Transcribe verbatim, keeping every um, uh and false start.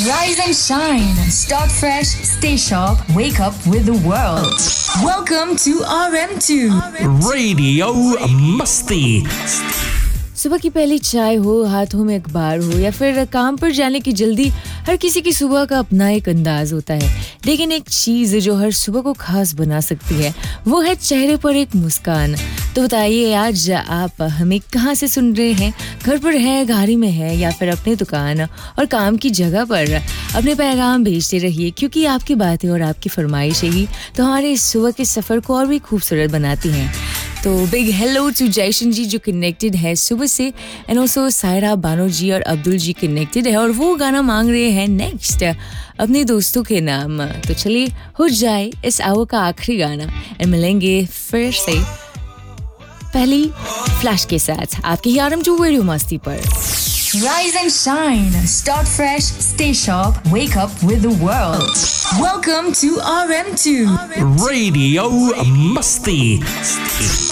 Rise and shine. Start fresh. Stay sharp. Wake up with the world. Welcome to R M two. Radio Masti. सुबह की पहली चाय हो, हाथों में अखबार हो या फिर काम पर जाने की जल्दी, हर किसी की सुबह का अपना एक अंदाज होता है। लेकिन एक चीज़ जो हर सुबह को खास बना सकती है वो है चेहरे पर एक मुस्कान। तो बताइए आज आप हमें कहाँ से सुन रहे हैं? घर पर है, गाड़ी में है या फिर अपने दुकान और काम की जगह पर? अपने पैगाम भेजते रहिए क्योंकि आपकी बातें और आपकी फरमाइशें ही तो हमारे इस सुबह के सफ़र को और भी खूबसूरत बनाती हैं। तो बिग हेलो टू जयशन जी जो कनेक्टेड है सुबह से, एंड ऑल्सो सायरा बानो जी और अब्दुल जी कनेक्टेड है और वो गाना मांग रहे हैं नेक्स्ट अपने दोस्तों के नाम। तो चलिए हो जाए इस आवर का आखिरी गाना एंड मिलेंगे फिर से पहली फ्लैश के साथ आपके ही आरएम टू रेडियो मस्ती पर। Rise and shine. Start fresh. Stay sharp. Wake up with the world. Welcome to R M two. Radio Masti.